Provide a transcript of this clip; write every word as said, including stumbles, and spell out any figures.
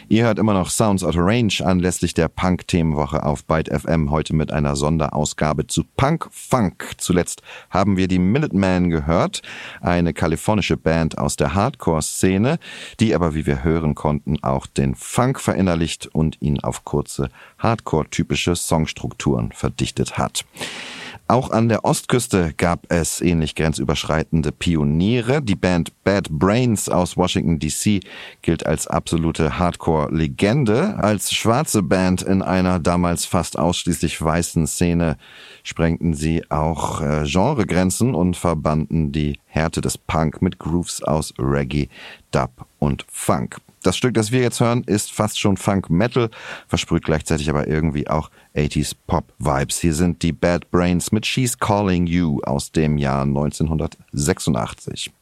Ihr hört immer noch Sounds Out of Range anlässlich der Punk-Themenwoche auf Byte F M, heute mit einer Sonderausgabe zu Punk-Funk. Zuletzt haben wir die Minutemen gehört, eine kalifornische Band aus der Hardcore-Szene, die aber, wie wir hören konnten, auch den Funk verinnerlicht und ihn auf kurze Hardcore-typische Songstrukturen verdichtet hat. Auch an der Ostküste gab es ähnlich grenzüberschreitende Pioniere. Die Band Bad Brains aus Washington D C gilt als absolute Hardcore-Legende. Als schwarze Band in einer damals fast ausschließlich weißen Szene sprengten sie auch äh, Genregrenzen und verbanden die Härte des Punk mit Grooves aus Reggae, Dub und Funk. Das Stück, das wir jetzt hören, ist fast schon Funk-Metal, versprüht gleichzeitig aber irgendwie auch achtziger Pop-Vibes. Hier sind die Bad Brains mit She's Calling You aus dem Jahr neunzehnhundertsechsundachtzig.